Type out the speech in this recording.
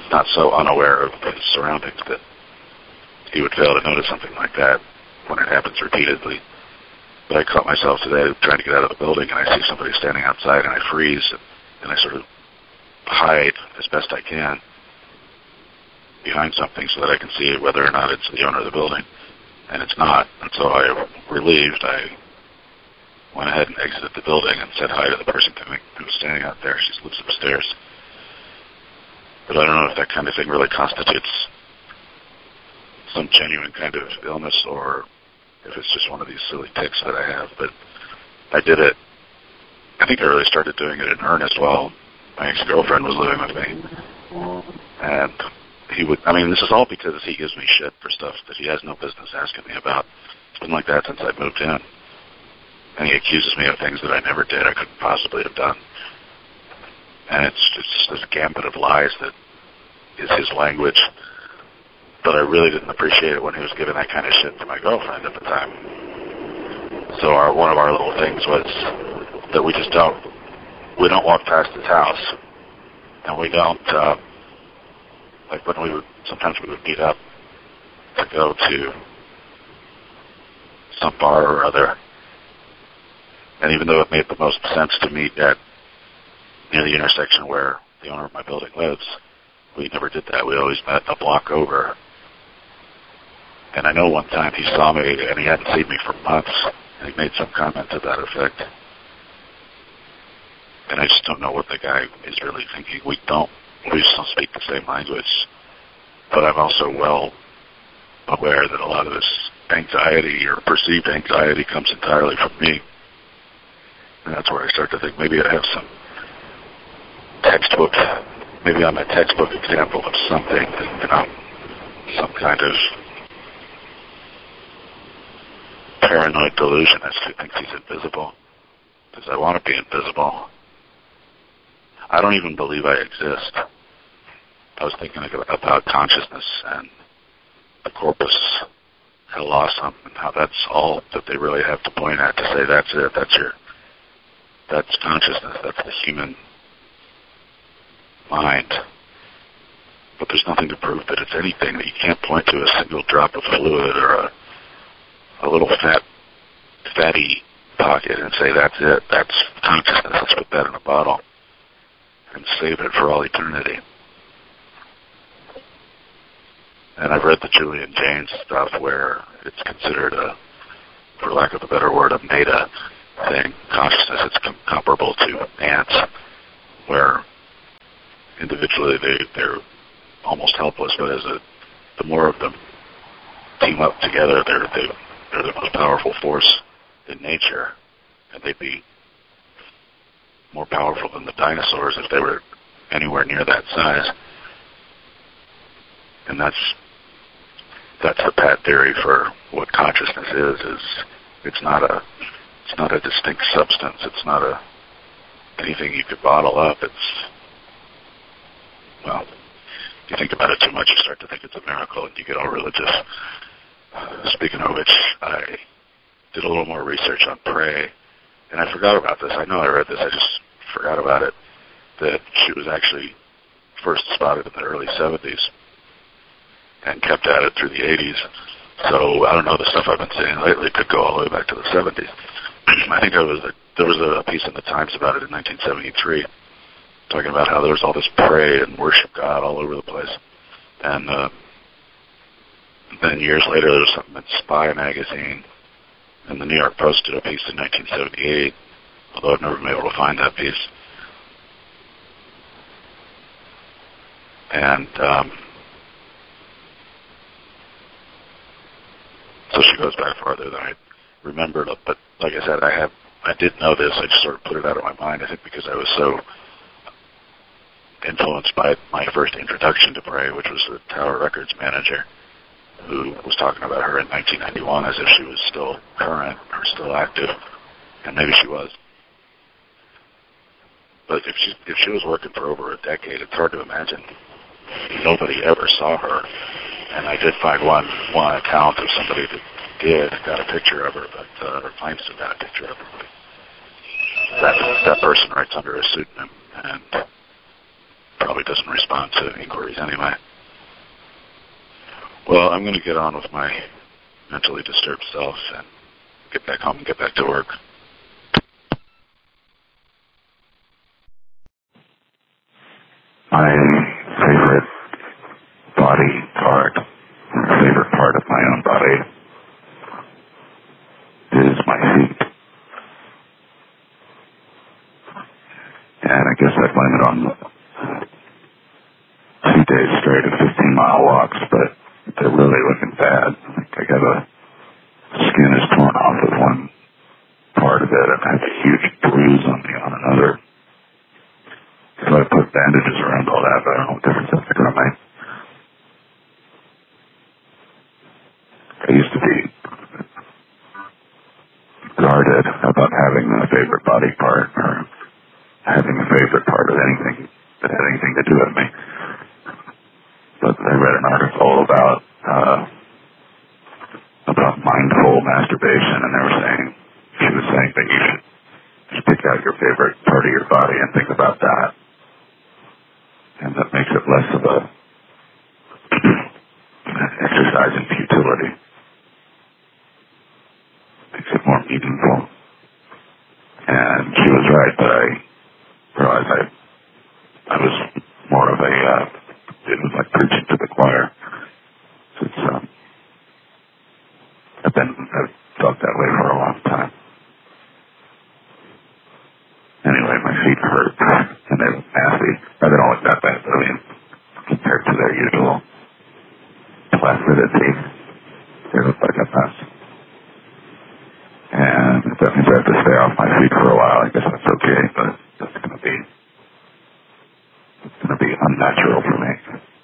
not so unaware of his surroundings that he would fail to notice something like that when it happens repeatedly. But I caught myself today trying to get out of the building, and I see somebody standing outside, and I freeze, and I sort of hide as best I can behind something so that I can see whether or not it's the owner of the building. And it's not. And so relieved, I went ahead and exited the building and said hi to the person who was standing out there. She lives upstairs. But I don't know if that kind of thing really constitutes some genuine kind of illness or if it's just one of these silly tics that I have. But I did it. I think I really started doing it in earnest while my ex-girlfriend was living with me. And this is all because he gives me shit for stuff that he has no business asking me about. It's been like that since I moved in. And he accuses me of things that I never did, I couldn't possibly have done. And it's just this gambit of lies that is his language. But I really didn't appreciate it when he was giving that kind of shit to my girlfriend at the time. So one of our little things was that we don't walk past his house. And we don't, sometimes we would meet up to go to some bar or other. And even though it made the most sense to meet near the intersection where the owner of my building lives, we never did that. We always met a block over. And I know one time he saw me, and he hadn't seen me for months, and he made some comment to that effect. And I just don't know what the guy is really thinking. We just don't speak the same language. But I'm also well aware that a lot of this anxiety or perceived anxiety comes entirely from me. And that's where I start to think maybe I have some textbook, maybe I'm a textbook example of something, some kind of paranoid delusionist who thinks he's invisible, because I want to be invisible. I don't even believe I exist. I was thinking about consciousness and the corpus callosum and how that's all that they really have to point at to say that's it, that's consciousness, that's the human mind. But there's nothing to prove that it's anything, that you can't point to a single drop of fluid or a little fatty pocket and say that's it, that's consciousness, let's put that in a bottle and save it for all eternity. And I've read the Julian Jaynes stuff where it's considered for lack of a better word, a meta thing. Consciousness, it's comparable to ants, where individually they're almost helpless, but the more of them team up together, they're the most powerful force in nature, and they'd be more powerful than the dinosaurs if they were anywhere near that size. And that's the pat theory for what consciousness is it's not a distinct substance. It's not anything you could bottle up. If you think about it too much, you start to think it's a miracle and you get all religious. Speaking of which, I did a little more research on prey, and I forgot about this. I know I read this, I just forgot about it, that she was actually first spotted in the early 70s and kept at it through the 80s. So I don't know, the stuff I've been seeing lately could go all the way back to the 70s. I think there was a piece in the Times about it in 1973, talking about how there was all this pray and worship God all over the place. And then years later, there was something in Spy magazine, and the New York Post did a piece in 1978, although I've never been able to find that piece. And so she goes back farther than I remembered. But like I said, I did know this. I just sort of put it out of my mind, I think, because I was so influenced by my first introduction to Prey, which was the Tower Records manager, who was talking about her in 1991 as if she was still current or still active, and maybe she was. But if she was working for over a decade, it's hard to imagine nobody ever saw her. And I did find one account of somebody that got a picture of her, but claims to have got a picture of her. That person writes under a pseudonym and probably probably doesn't respond to inquiries anyway. Well, I'm going to get on with my mentally disturbed self and get back home and get back to work. My favorite body part, favorite part of my own body, is my feet. And I guess I blame it on 2 days straight of 15-mile walks, but they're really looking bad. I got skin is torn off of one part of it, and I have a huge bruise on another. So I put bandages around all that, but I don't know what difference that's going to make. I used to be guarded about having a favorite body part or having a favorite part of anything that had anything to do with me. But I read an article about mindful masturbation, and she was saying that you should just pick out your favorite part of your body and think about that. And that makes it less of a exercise in futility. Makes it more meaningful. And she was right, but I realized I was more of it was like preaching to the choir. So I've felt that way for a long time. Anyway, my feet hurt, and they look nasty. They don't look that bad, but I mean, compared to their usual placidity, they look like a mess. And if that means I have to stay off my feet for a while, I guess that's okay, but it's going to be unnatural for